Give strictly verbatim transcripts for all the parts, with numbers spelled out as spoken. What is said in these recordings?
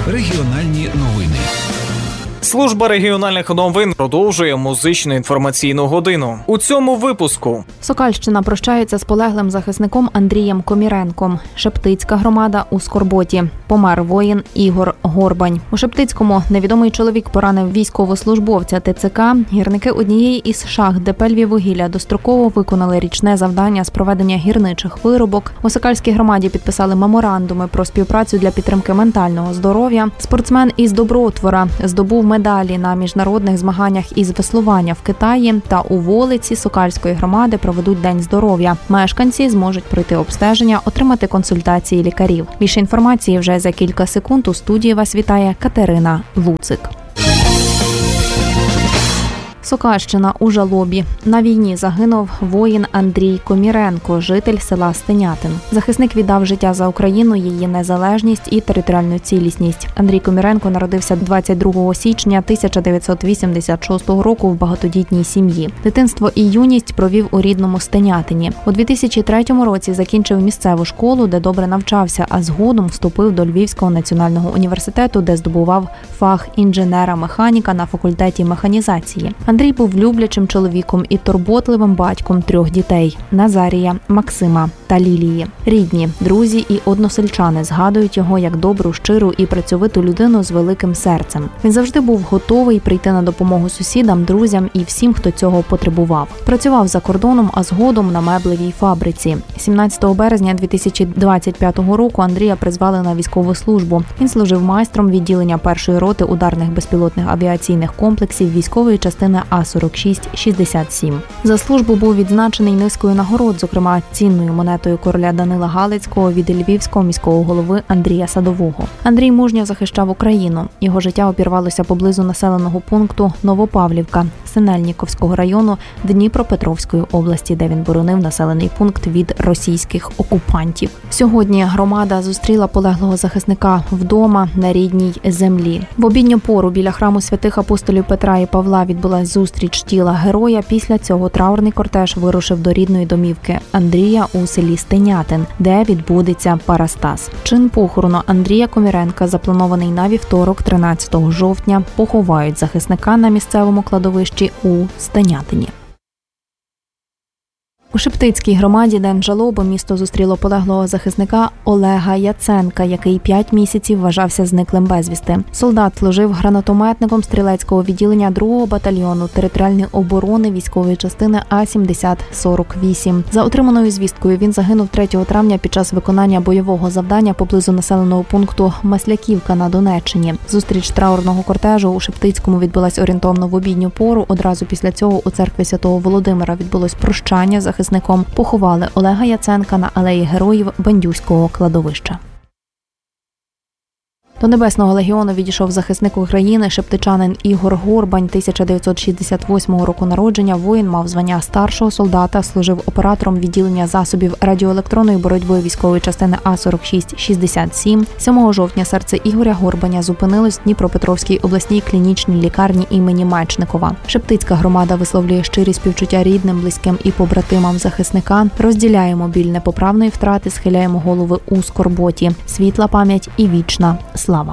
Регіональні новини. Служба регіональних новин продовжує музичну інформаційну годину. У цьому випуску. Сокальщина прощається з полеглим захисником Андрієм Коміренком. Шептицька громада у скорботі. Помер воїн Ігор Горбань. У Шептицькому невідомий чоловік поранив військовослужбовця ТЦК. Гірники однієї із шахт ДП «Львіввугілля» достроково виконали річне завдання з проведення гірничих виробок. У Сокальській громаді підписали меморандуми про співпрацю для підтримки ментального здоров'я. Спортсмен із Добротвора здобув медалі на міжнародних змаганнях із веслування в Китаї, та у Волиці Сокальської громади проведуть День здоров'я. Мешканці зможуть пройти обстеження, отримати консультації лікарів. Більше інформації вже за кілька секунд. У студії вас вітає Катерина Луцик. Сокальщина у жалобі. На війні загинув воїн Андрій Коміренко, житель села Стенятин. Захисник віддав життя за Україну, її незалежність і територіальну цілісність. Андрій Коміренко народився двадцять другого січня тисяча дев'ятсот вісімдесят шостого року в багатодітній сім'ї. Дитинство і юність провів у рідному Стенятині. У дві тисячі третьому році закінчив місцеву школу, де добре навчався, а згодом вступив до Львівського національного університету, де здобував фах інженера-механіка на факультеті механізації. Андрій був люблячим чоловіком і турботливим батьком трьох дітей – Назарія, Максима та Лілії. Рідні, друзі і односельчани згадують його як добру, щиру і працьовиту людину з великим серцем. Він завжди був готовий прийти на допомогу сусідам, друзям і всім, хто цього потребував. Працював за кордоном, а згодом на меблевій фабриці. сімнадцятого березня дві тисячі двадцять п'ятого року Андрія призвали на військову службу. Він служив майстром відділення першої роти ударних безпілотних авіаційних комплексів військової частини А сорок шість шістдесят сім. За службу був відзначений низкою нагород, зокрема цінною монетою короля Данила Галицького від львівського міського голови Андрія Садового. Андрій мужньо захищав Україну. Його життя обірвалося поблизу населеного пункту Новопавлівка Синельніковського району Дніпропетровської області, де він боронив населений пункт від російських окупантів. Сьогодні громада зустріла полеглого захисника вдома на рідній землі. В обідню пору біля храму святих апостолів Петра і Павла відбулась зустріч тіла героя. Після цього траурний кортеж вирушив до рідної домівки Андрія у селі Стенятин, де відбудеться парастас. Чин похорону Андрія Коміренка запланований на вівторок, тринадцятого жовтня. Поховають захисника на місцевому кладовищі у Стенятині. У Шептицькій громаді День жалоби місто зустріло полеглого захисника Олега Яценка, який п'ять місяців вважався зниклим безвісти. Солдат служив гранатометником стрілецького відділення другого батальйону територіальної оборони військової частини А сімдесят сорок вісім. За отриманою звісткою, він загинув третього травня під час виконання бойового завдання поблизу населеного пункту Масляківка на Донеччині. Зустріч траурного кортежу у Шептицькому відбулась орієнтовно в обідню пору. Одразу після цього у церкві Святого Володимира відбулось прощання захисником. Поховали Олега Яценка на алеї Героїв Бандюського кладовища. До Небесного легіону відійшов захисник України, шептичанин Ігор Горбань, тисяча дев'ятсот шістдесят восьмого року народження. Воїн мав звання старшого солдата, служив оператором відділення засобів радіоелектронної боротьби військової частини А сорок шість шістдесят сім. сьомого жовтня серце Ігоря Горбаня зупинилось в Дніпропетровській обласній клінічній лікарні імені Мечникова. Шептицька громада висловлює щирі співчуття рідним, близьким і побратимам захисника. Розділяємо біль непоправної втрати, схиляємо голови у скорботі. Світла пам'ять і вічна слава.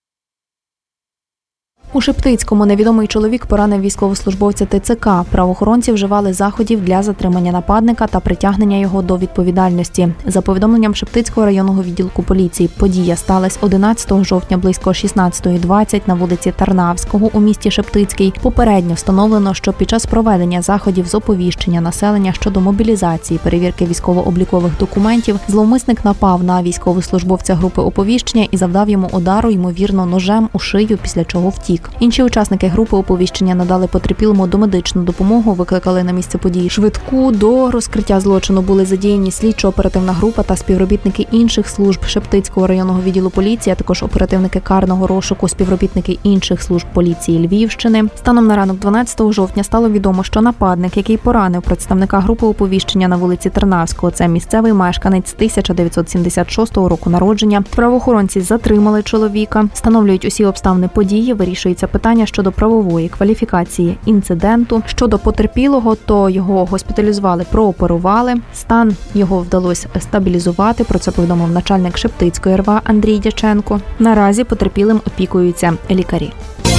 У Шептицькому невідомий чоловік поранив військовослужбовця ТЦК. Правоохоронці вживали заходів для затримання нападника та притягнення його до відповідальності. За повідомленням Шептицького районного відділку поліції, подія сталася одинадцятого жовтня близько шістнадцятої двадцять на вулиці Тарнавського у місті Шептицький. Попередньо встановлено, що під час проведення заходів з оповіщення населення щодо мобілізації, перевірки військово-облікових документів, зловмисник напав на військовослужбовця групи оповіщення і завдав йому удару, ймовірно, ножем у шию, після чого втік. Інші учасники групи оповіщення надали потерпілому домедичну допомогу, викликали на місце події швидку. До розкриття злочину були задіяні слідчо-оперативна група та співробітники інших служб Шептицького районного відділу поліції, а також оперативники карного розшуку, співробітники інших служб поліції Львівщини. Станом на ранок дванадцятого жовтня стало відомо, що нападник, який поранив представника групи оповіщення на вулиці Тарнавського, це місцевий мешканець тисяча дев'ятсот сімдесят шостого року народження. Правоохоронці затримали чоловіка, встановлюють усі обставини події, вирішують вирішуються питання щодо правової кваліфікації інциденту. Щодо потерпілого, то його госпіталізували, прооперували. Стан його вдалося стабілізувати, про це повідомив начальник Шептицької РВА Андрій Дяченко. Наразі потерпілим опікуються лікарі.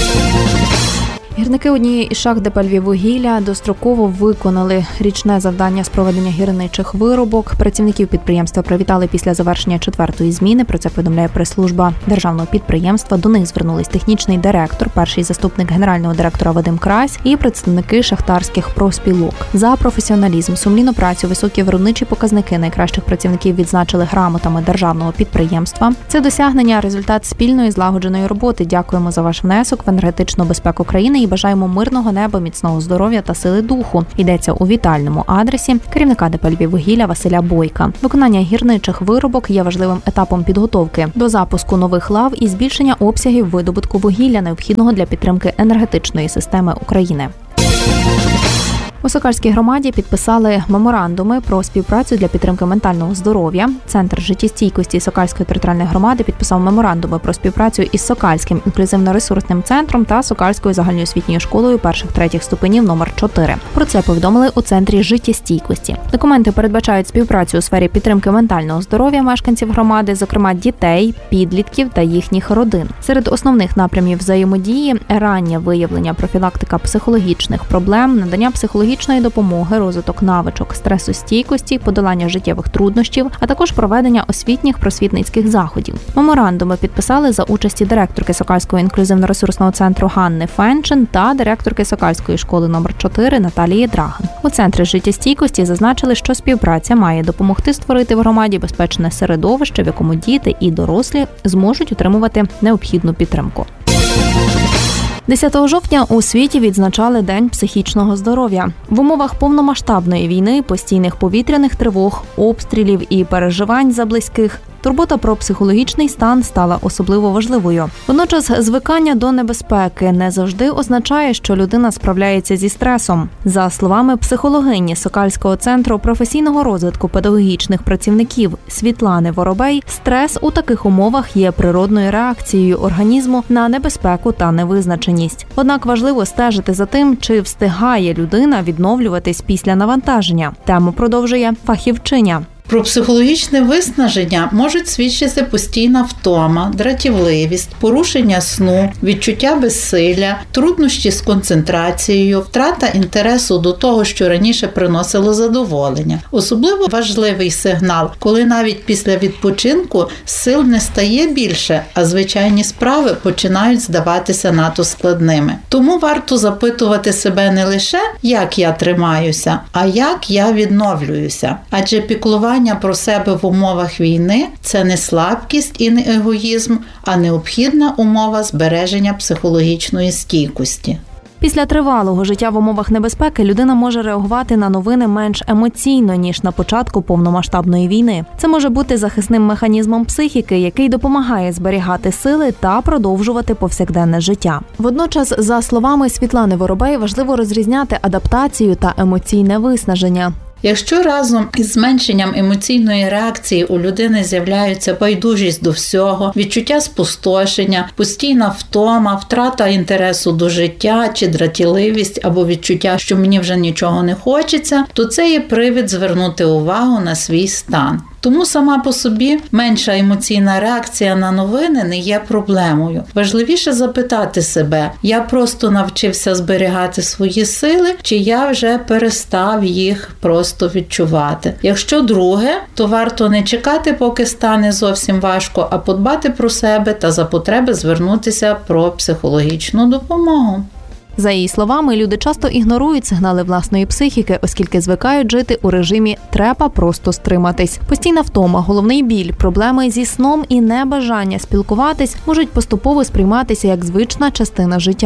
Гірники однієї із шахт ДП «Львіввугілля» достроково виконали річне завдання з проведення гірничих виробок. Працівників підприємства привітали після завершення четвертої зміни. Про це повідомляє прес-служба державного підприємства. До них звернулись технічний директор, перший заступник генерального директора Вадим Крась і представники шахтарських профспілок. За професіоналізм, сумлінну працю, високі виробничі показники найкращих працівників відзначили грамотами державного підприємства. Це досягнення – результат спільної злагодженої роботи. Дякуємо за ваш внесок в енергетичну безпеку країни і бажаємо мирного неба, міцного здоров'я та сили духу. Йдеться у вітальному адресі керівника ДП «Львіввугілля» Василя Бойка. Виконання гірничих виробок є важливим етапом підготовки до запуску нових лав і збільшення обсягів видобутку вугілля, необхідного для підтримки енергетичної системи України. У Сокальській громаді підписали меморандуми про співпрацю для підтримки ментального здоров'я. Центр життєстійкості Сокальської територіальної громади підписав меморандуми про співпрацю із Сокальським інклюзивно-ресурсним центром та Сокальською загальноосвітньою школою перших-третіх ступенів номер чотири. Про це повідомили у Центрі життєстійкості. Документи передбачають співпрацю у сфері підтримки ментального здоров'я мешканців громади, зокрема дітей, підлітків та їхніх родин. Серед основних напрямів взаємодії – раннє виявлення, профілактика психологічних проблем, надання психологічної допомоги, розвиток навичок стресостійкості, подолання життєвих труднощів, а також проведення освітніх просвітницьких заходів. Меморандуми підписали за участі директорки Сокальського інклюзивно-ресурсного центру Ганни Фенчин та директорки Сокальської школи номер чотири Наталії Драган. У Центрі життєстійкості зазначили, що співпраця має допомогти створити в громаді безпечне середовище, в якому діти і дорослі зможуть отримувати необхідну підтримку. десятого жовтня у світі відзначали День психічного здоров'я. В умовах повномасштабної війни, постійних повітряних тривог, обстрілів і переживань за близьких турбота про психологічний стан стала особливо важливою. Водночас звикання до небезпеки не завжди означає, що людина справляється зі стресом. За словами психологині Сокальського центру професійного розвитку педагогічних працівників Світлани Воробей, стрес у таких умовах є природною реакцією організму на небезпеку та невизначеність. Однак важливо стежити за тим, чи встигає людина відновлюватись після навантаження. Тему продовжує фахівчиня. Про психологічне виснаження можуть свідчити постійна втома, дратівливість, порушення сну, відчуття безсилля, труднощі з концентрацією, втрата інтересу до того, що раніше приносило задоволення. Особливо важливий сигнал, коли навіть після відпочинку сил не стає більше, а звичайні справи починають здаватися надто складними. Тому варто запитувати себе не лише, як я тримаюся, а як я відновлююся. Адже піклування про себе в умовах війни – це не слабкість і не егоїзм, а необхідна умова збереження психологічної стійкості. Після тривалого життя в умовах небезпеки людина може реагувати на новини менш емоційно, ніж на початку повномасштабної війни. Це може бути захисним механізмом психіки, який допомагає зберігати сили та продовжувати повсякденне життя. Водночас, за словами Світлани Воробей, важливо розрізняти адаптацію та емоційне виснаження. Якщо разом із зменшенням емоційної реакції у людини з'являються байдужість до всього, відчуття спустошення, постійна втома, втрата інтересу до життя чи дратівливість або відчуття, що мені вже нічого не хочеться, то це є привід звернути увагу на свій стан. Тому сама по собі менша емоційна реакція на новини не є проблемою. Важливіше запитати себе, я просто навчився зберігати свої сили, чи я вже перестав їх просто відчувати. Якщо друге, то варто не чекати, поки стане зовсім важко, а подбати про себе та за потреби звернутися про психологічну допомогу. За її словами, люди часто ігнорують сигнали власної психіки, оскільки звикають жити у режимі «треба просто стриматись». Постійна втома, головний біль, проблеми зі сном і небажання спілкуватись можуть поступово сприйматися як звична частина життя.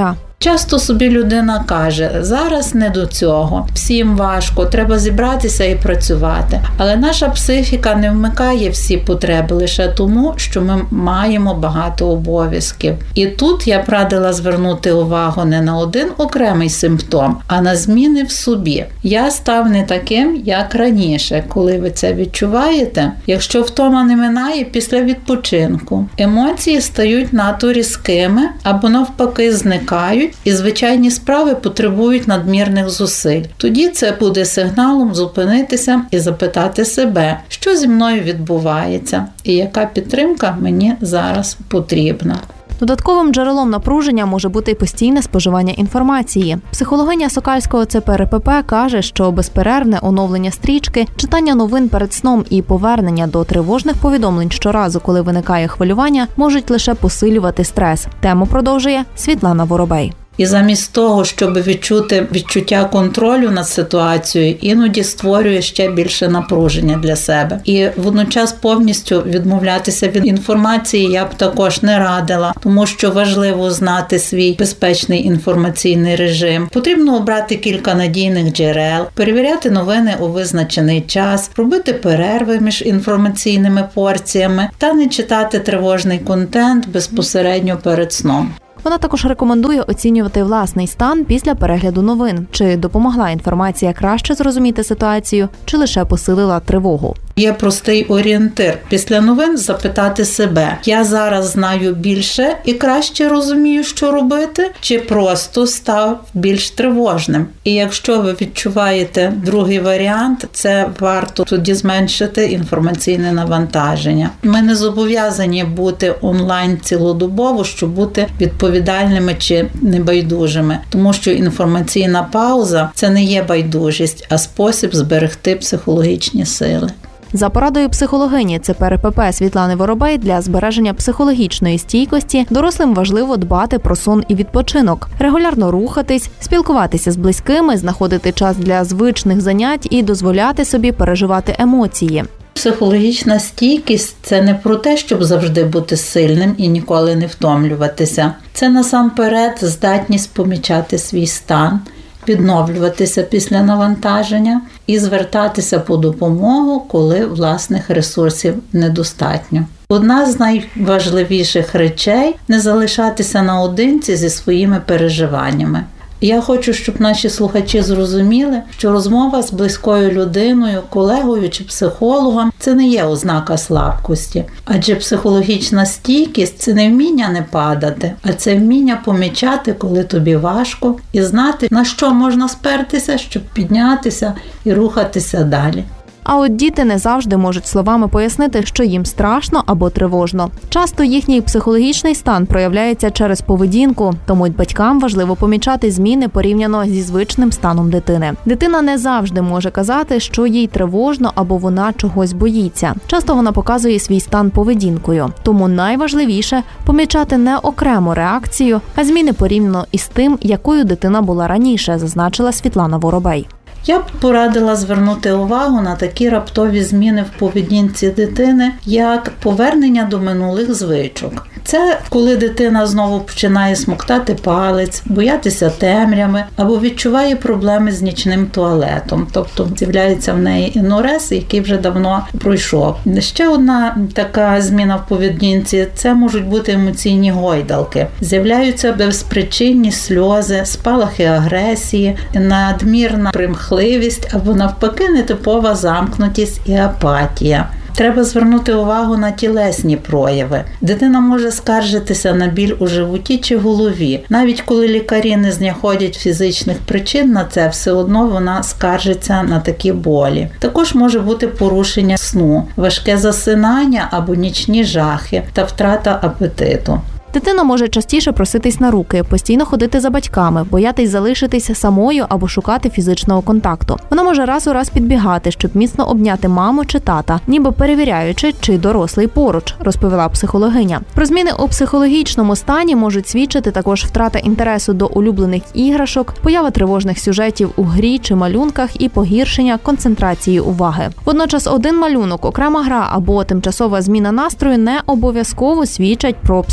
Часто собі людина каже, зараз не до цього, всім важко, треба зібратися і працювати. Але наша психіка не вмикає всі потреби лише тому, що ми маємо багато обов'язків. І тут я б радила звернути увагу не на один окремий симптом, а на зміни в собі. Я став не таким, як раніше, коли ви це відчуваєте. Якщо втома не минає після відпочинку, емоції стають надто різкими або навпаки зникають, і звичайні справи потребують надмірних зусиль. Тоді це буде сигналом зупинитися і запитати себе, що зі мною відбувається і яка підтримка мені зараз потрібна. Додатковим джерелом напруження може бути й постійне споживання інформації. Психологиня Сокальського Це Пе Ер Пе Пе каже, що безперервне оновлення стрічки, читання новин перед сном і повернення до тривожних повідомлень щоразу, коли виникає хвилювання, можуть лише посилювати стрес. Тему продовжує Світлана Воробей. І замість того, щоб відчути відчуття контролю над ситуацією, іноді створює ще більше напруження для себе. І водночас повністю відмовлятися від інформації я б також не радила, тому що важливо знати свій безпечний інформаційний режим. Потрібно обрати кілька надійних джерел, перевіряти новини у визначений час, робити перерви між інформаційними порціями та не читати тривожний контент безпосередньо перед сном. Вона також рекомендує оцінювати власний стан після перегляду новин. Чи допомогла інформація краще зрозуміти ситуацію, чи лише посилила тривогу. Є простий орієнтир. Після новин запитати себе, я зараз знаю більше і краще розумію, що робити, чи просто став більш тривожним. І якщо ви відчуваєте другий варіант, це варто тоді зменшити інформаційне навантаження. Ми не зобов'язані бути онлайн цілодобово, щоб бути відповідальними чи небайдужими. Тому що інформаційна пауза – це не є байдужість, а спосіб зберегти психологічні сили. За порадою психологині Це Пе Ер Пе Пе Світлани Воробей, для збереження психологічної стійкості дорослим важливо дбати про сон і відпочинок, регулярно рухатись, спілкуватися з близькими, знаходити час для звичних занять і дозволяти собі переживати емоції. Психологічна стійкість – це не про те, щоб завжди бути сильним і ніколи не втомлюватися. Це насамперед здатність помічати свій стан, відновлюватися після навантаження і звертатися по допомогу, коли власних ресурсів недостатньо. Одна з найважливіших речей – не залишатися наодинці зі своїми переживаннями. Я хочу, щоб наші слухачі зрозуміли, що розмова з близькою людиною, колегою чи психологом – це не є ознака слабкості. Адже психологічна стійкість – це не вміння не падати, а це вміння помічати, коли тобі важко, і знати, на що можна спертися, щоб піднятися і рухатися далі. А от діти не завжди можуть словами пояснити, що їм страшно або тривожно. Часто їхній психологічний стан проявляється через поведінку, тому й батькам важливо помічати зміни порівняно зі звичним станом дитини. Дитина не завжди може казати, що їй тривожно або вона чогось боїться. Часто вона показує свій стан поведінкою. Тому найважливіше – помічати не окрему реакцію, а зміни порівняно із тим, якою дитина була раніше, зазначила Світлана Воробей. Я б порадила звернути увагу на такі раптові зміни в поведінці дитини, як повернення до минулих звичок. Це коли дитина знову починає смоктати палець, боятися темряви або відчуває проблеми з нічним туалетом. Тобто з'являється в неї енурез, який вже давно пройшов. Ще одна така зміна в поведінці – це можуть бути емоційні гойдалки. З'являються безпричинні сльози, спалахи агресії, надмірна примхливість або навпаки нетипова замкнутість і апатія. Треба звернути увагу на тілесні прояви. Дитина може скаржитися на біль у животі чи голові. Навіть коли лікарі не знаходять фізичних причин на це, все одно вона скаржиться на такі болі. Також може бути порушення сну, важке засинання або нічні жахи та втрата апетиту. Дитина може частіше проситись на руки, постійно ходити за батьками, боятись залишитися самою або шукати фізичного контакту. Вона може раз у раз підбігати, щоб міцно обняти маму чи тата, ніби перевіряючи, чи дорослий поруч, розповіла психологиня. Про зміни у психологічному стані можуть свідчити також втрата інтересу до улюблених іграшок, поява тривожних сюжетів у грі чи малюнках і погіршення концентрації уваги. Водночас один малюнок, окрема гра або тимчасова зміна настрою не обов'язково свідчать про психологічну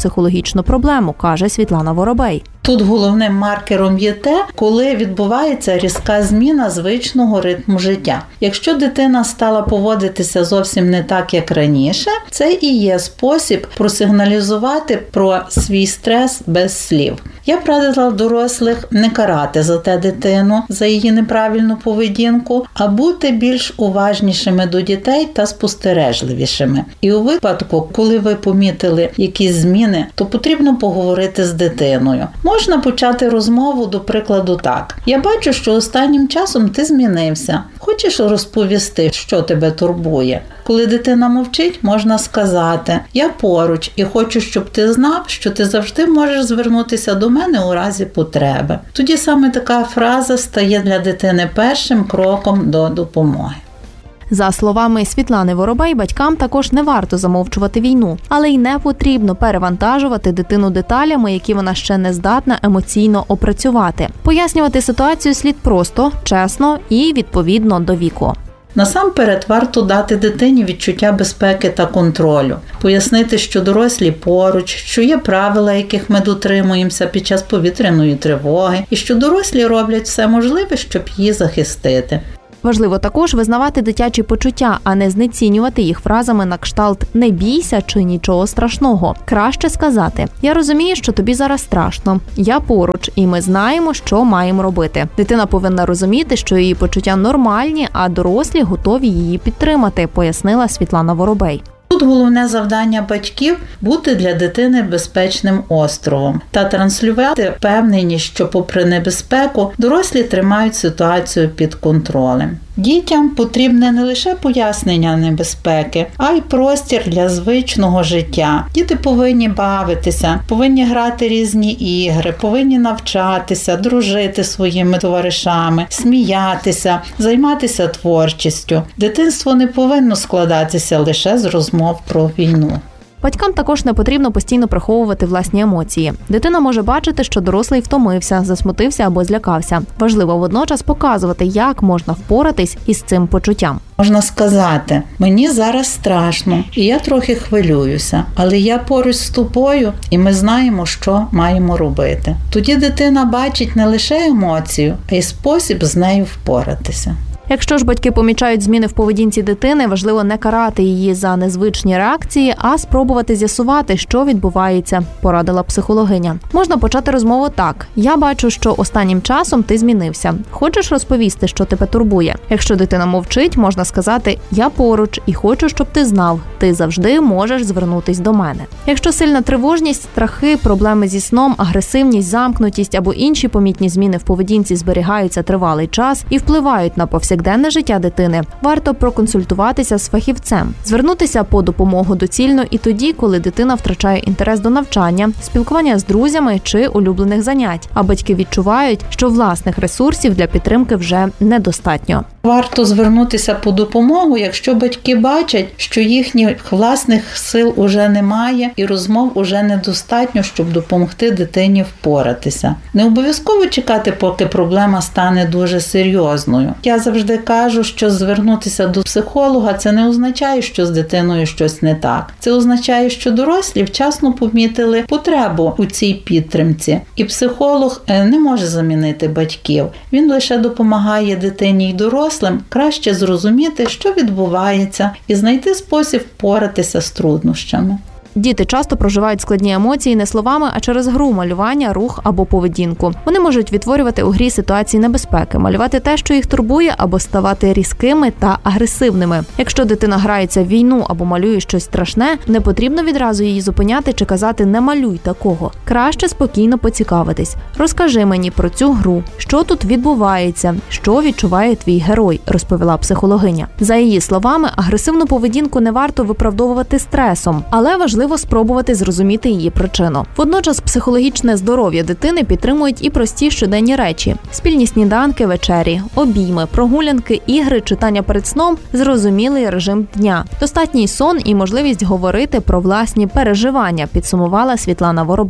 звичну проблему, каже Світлана Воробей. Тут головним маркером є те, коли відбувається різка зміна звичного ритму життя. Якщо дитина стала поводитися зовсім не так, як раніше, це і є спосіб просигналізувати про свій стрес без слів. Я б радила дорослих не карати за те дитину, за її неправильну поведінку, а бути більш уважнішими до дітей та спостережливішими. І у випадку, коли ви помітили якісь зміни, то потрібно поговорити з дитиною. Можна почати розмову, до прикладу, так. Я бачу, що останнім часом ти змінився. Хочеш розповісти, що тебе турбує? Коли дитина мовчить, можна сказати: я поруч і хочу, щоб ти знав, що ти завжди можеш звернутися до мене у разі потреби. Тоді саме така фраза стає для дитини першим кроком до допомоги. За словами Світлани Воробей, батькам також не варто замовчувати війну, але й не потрібно перевантажувати дитину деталями, які вона ще не здатна емоційно опрацювати. Пояснювати ситуацію слід просто, чесно і відповідно до віку. Насамперед варто дати дитині відчуття безпеки та контролю. Пояснити, що дорослі поруч, що є правила, яких ми дотримуємося під час повітряної тривоги, і що дорослі роблять все можливе, щоб її захистити. Важливо також визнавати дитячі почуття, а не знецінювати їх фразами на кшталт «не бійся» чи «нічого страшного». Краще сказати: «Я розумію, що тобі зараз страшно, я поруч, і ми знаємо, що маємо робити». Дитина повинна розуміти, що її почуття нормальні, а дорослі готові її підтримати, пояснила Світлана Воробей. Тут головне завдання батьків – бути для дитини безпечним островом та транслювати впевненість, що попри небезпеку дорослі тримають ситуацію під контролем. Дітям потрібне не лише пояснення небезпеки, а й простір для звичного життя. Діти повинні бавитися, повинні грати різні ігри, повинні навчатися, дружити зі своїми товаришами, сміятися, займатися творчістю. Дитинство не повинно складатися лише з розмов про війну. Батькам також не потрібно постійно приховувати власні емоції. Дитина може бачити, що дорослий втомився, засмутився або злякався. Важливо водночас показувати, як можна впоратись із цим почуттям. Можна сказати: мені зараз страшно, і я трохи хвилююся, але я поруч з тобою, і ми знаємо, що маємо робити. Тоді дитина бачить не лише емоцію, а й спосіб з нею впоратися. Якщо ж батьки помічають зміни в поведінці дитини, важливо не карати її за незвичні реакції, а спробувати з'ясувати, що відбувається, порадила психологиня. Можна почати розмову так: «Я бачу, що останнім часом ти змінився. Хочеш розповісти, що тебе турбує?» Якщо дитина мовчить, можна сказати: «Я поруч і хочу, щоб ти знав. Ти завжди можеш звернутись до мене». Якщо сильна тривожність, страхи, проблеми зі сном, агресивність, замкнутість або інші помітні зміни в поведінці зберігаються тривалий час і впливають на повсякденне денне життя дитини, варто проконсультуватися з фахівцем. Звернутися по допомогу доцільно і тоді, коли дитина втрачає інтерес до навчання, спілкування з друзями чи улюблених занять, а батьки відчувають, що власних ресурсів для підтримки вже недостатньо. Варто звернутися по допомогу, якщо батьки бачать, що їхніх власних сил уже немає і розмов уже недостатньо, щоб допомогти дитині впоратися. Не обов'язково чекати, поки проблема стане дуже серйозною. Я завжди кажу, що звернутися до психолога – це не означає, що з дитиною щось не так. Це означає, що дорослі вчасно помітили потребу у цій підтримці. І психолог не може замінити батьків. Він лише допомагає дитині й дорослим краще зрозуміти, що відбувається, і знайти спосіб впоратися з труднощами. Діти часто проживають складні емоції не словами, а через гру, малювання, рух або поведінку. Вони можуть відтворювати у грі ситуації небезпеки, малювати те, що їх турбує, або ставати різкими та агресивними. Якщо дитина грається в війну або малює щось страшне, не потрібно відразу її зупиняти чи казати «не малюй такого». Краще спокійно поцікавитись. «Розкажи мені про цю гру. Що тут відбувається? Що відчуває твій герой?» – розповіла психологиня. За її словами, агресивну поведінку не варто виправдовувати стресом, але важливо Важливо спробувати зрозуміти її причину. Водночас психологічне здоров'я дитини підтримують і прості щоденні речі: спільні сніданки, вечері, обійми, прогулянки, ігри, читання перед сном, зрозумілий режим дня, достатній сон і можливість говорити про власні переживання, підсумувала Світлана Воробей.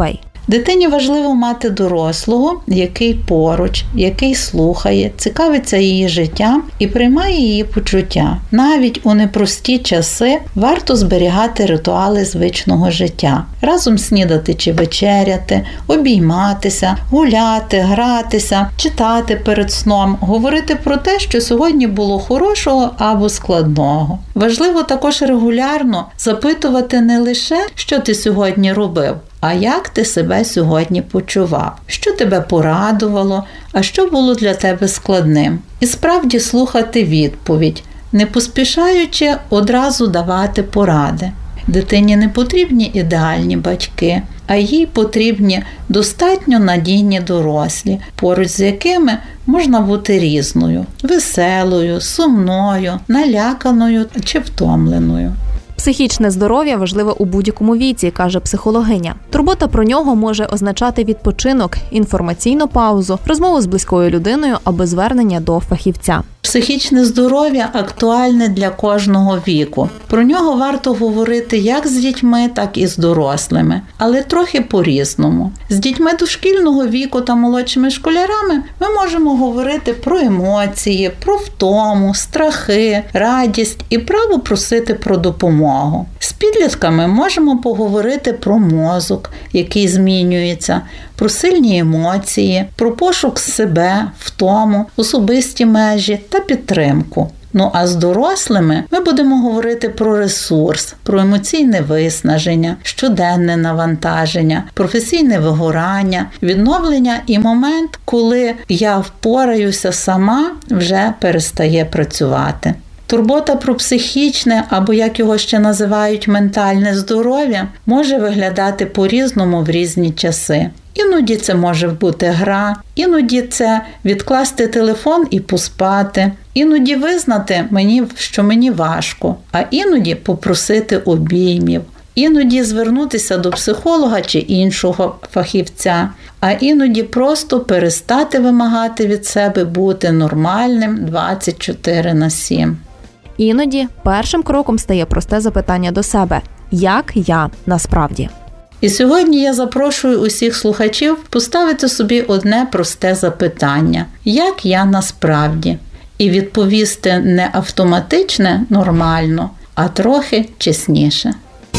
Дитині важливо мати дорослого, який поруч, який слухає, цікавиться її життям і приймає її почуття. Навіть у непрості часи варто зберігати ритуали звичного життя. Разом снідати чи вечеряти, обійматися, гуляти, гратися, читати перед сном, говорити про те, що сьогодні було хорошого або складного. Важливо також регулярно запитувати не лише, що ти сьогодні робив, а як ти себе сьогодні почував, що тебе порадувало, а що було для тебе складним. І справді слухати відповідь, не поспішаючи одразу давати поради. Дитині не потрібні ідеальні батьки, а їй потрібні достатньо надійні дорослі, поруч з якими можна бути різною – веселою, сумною, наляканою чи втомленою. Психічне здоров'я важливе у будь-якому віці, каже психологиня. Турбота про нього може означати відпочинок, інформаційну паузу, розмову з близькою людиною або звернення до фахівця. Психічне здоров'я актуальне для кожного віку. Про нього варто говорити як з дітьми, так і з дорослими, але трохи по-різному. З дітьми дошкільного віку та молодшими школярами ми можемо говорити про емоції, про втому, страхи, радість і право просити про допомогу. З підлітками можемо поговорити про мозок, який змінюється, про сильні емоції, про пошук себе, втому, особисті межі та підтримку. Ну а з дорослими ми будемо говорити про ресурс, про емоційне виснаження, щоденне навантаження, професійне вигорання, відновлення і момент, коли я впораюся сама, вже перестає працювати. Турбота про психічне, або як його ще називають ментальне здоров'я, може виглядати по-різному в різні часи. Іноді це може бути гра, іноді це відкласти телефон і поспати, іноді визнати, мені, що мені важко, а іноді попросити обіймів, іноді звернутися до психолога чи іншого фахівця, а іноді просто перестати вимагати від себе бути нормальним двадцять чотири на сім. Іноді першим кроком стає просте запитання до себе – як я насправді? І сьогодні я запрошую усіх слухачів поставити собі одне просте запитання – як я насправді? І відповісти не автоматичне, нормально, а трохи чесніше.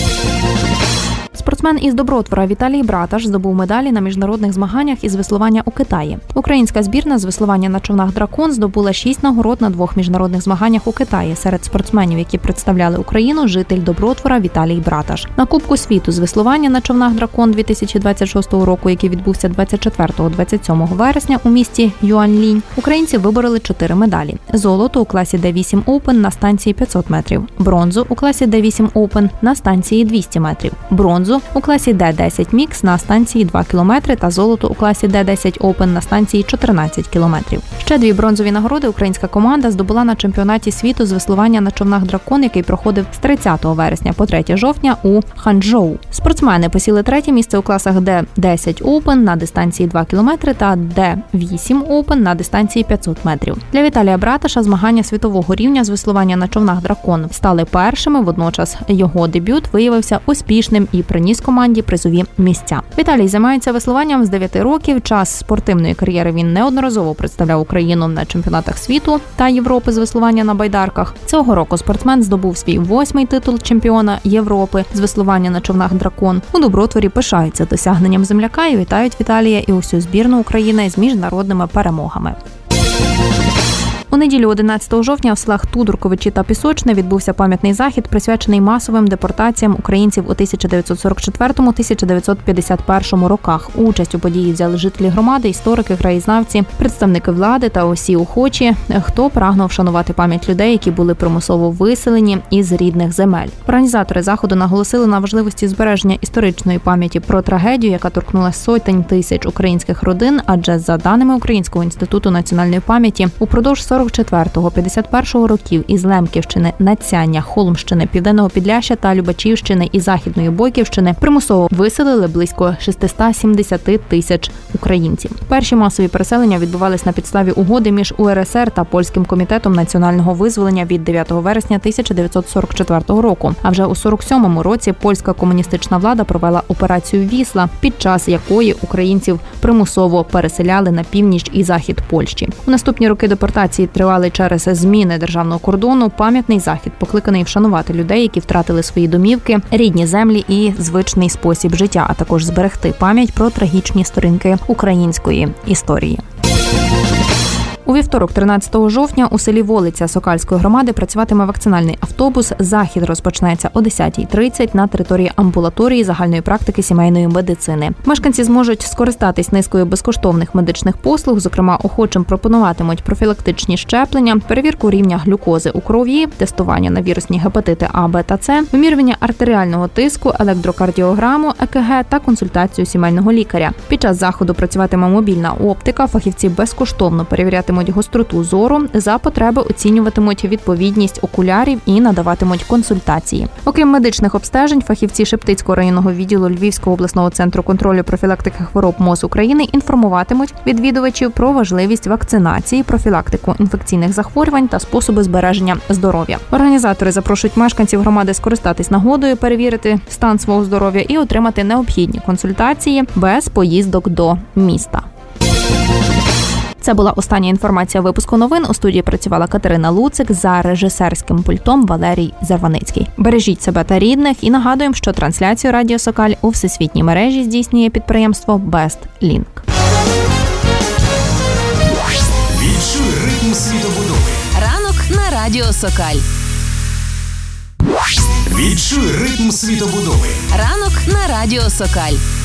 Спортсмен із Добротвора Віталій Браташ здобув медалі на міжнародних змаганнях із веслування у Китаї. Українська збірна з веслування на човнах «Дракон» здобула шість нагород на двох міжнародних змаганнях у Китаї. Серед спортсменів, які представляли Україну, житель Добротвора Віталій Браташ. На Кубку світу з веслування на човнах «Дракон» дві тисячі двадцять шостого року, який відбувся двадцять четвертого - двадцять сьомого вересня у місті Юаньлінь, українці вибороли чотири медалі. Золото у класі Д вісім Open на станції п'ятсот метрів. Бронзу у класі Д вісім Open на станції двісті метрів. Бронзу у класі Д десять Мікс на станції два кілометри та золото у класі Д десять Open на станції чотирнадцять кілометрів. Ще дві бронзові нагороди українська команда здобула на чемпіонаті світу з веслування на човнах «Дракон», який проходив з тридцятого вересня по третє жовтня у Ханчжоу. Спортсмени посіли третє місце у класах Д десять Open на дистанції два кілометри та Д вісім Open на дистанції п'ятсот метрів. Для Віталія Браташа змагання світового рівня з веслування на човнах «Дракон» стали першими, водночас його дебют виявився успішним і приніс команді призові місця. Віталій займається веслуванням з дев'яти років. Час спортивної кар'єри він неодноразово представляв Україну на чемпіонатах світу та Європи з веслування на байдарках. Цього року спортсмен здобув свій восьмий титул чемпіона Європи з веслування на човнах «Дракон». У Добротворі пишаються досягненням земляка і вітають Віталія і усю збірну України з міжнародними перемогами. У неділю одинадцятого жовтня в селах Tudorковичі та Пісочне відбувся пам'ятний захід, присвячений масовим депортаціям українців у тисяча дев'ятсот сорок четвертому - тисяча дев'ятсот п'ятдесят першому роках. Участь у події взяли жителі громади, історики, краєзнавці, представники влади та усі охочі, хто прагнув вшанувати пам'ять людей, які були примусово виселені із рідних земель. Організатори заходу наголосили на важливості збереження історичної пам'яті про трагедію, яка торкнула сотень тисяч українських родин, адже за даними Українського інституту національної пам'яті, упродовж сорок четвертого - п'ятдесят першого років із Лемківщини, Нацяння, Холмщини, Південного Підляшшя та Любачівщини і Західної Бойківщини примусово виселили близько шістсот сімдесят тисяч українців. Перші масові переселення відбувались на підставі угоди між У Ер Ес Ер та Польським комітетом національного визволення від дев'ятого вересня тисяча дев'ятсот сорок четвертого року. А вже у сорок сьомому році польська комуністична влада провела операцію «Вісла», під час якої українців примусово переселяли на північ і захід Польщі. У наступні роки депортації тривали через зміни державного кордону. Пам'ятний захід покликаний вшанувати людей, які втратили свої домівки, рідні землі і звичний спосіб життя, а також зберегти пам'ять про трагічні сторінки української історії. У вівторок, тринадцятого жовтня, у селі Волиця Сокальської громади працюватиме вакцинальний автобус. Захід розпочнеться о десятій тридцять на території амбулаторії загальної практики сімейної медицини. Мешканці зможуть скористатись низкою безкоштовних медичних послуг, зокрема, охочим пропонуватимуть профілактичні щеплення, перевірку рівня глюкози у крові, тестування на вірусні гепатити А, Б та С, вимірювання артеріального тиску, електрокардіограму, Е Ке Ге та консультацію сімейного лікаря. Під час заходу працюватиме мобільна оптика, фахівці безкоштовно перевірятимуть гостроту зору, за потреби оцінюватимуть відповідність окулярів і надаватимуть консультації. Окрім медичних обстежень, фахівці Шептицького районного відділу Львівського обласного центру контролю профілактики хвороб МОЗ України інформуватимуть відвідувачів про важливість вакцинації, профілактику інфекційних захворювань та способи збереження здоров'я. Організатори запрошують мешканців громади скористатись нагодою, перевірити стан свого здоров'я і отримати необхідні консультації без поїздок до міста. Це була остання інформація випуску новин. У студії працювала Катерина Луцик, за режисерським пультом Валерій Зарваницький. Бережіть себе та рідних і нагадуємо, що трансляцію Радіо Сокаль у всесвітній мережі здійснює підприємство Best Link. Відчуй ритм світобудови. Ранок на Радіо Сокаль. Відчуй ритм світобудови. Ранок на Радіо Сокаль.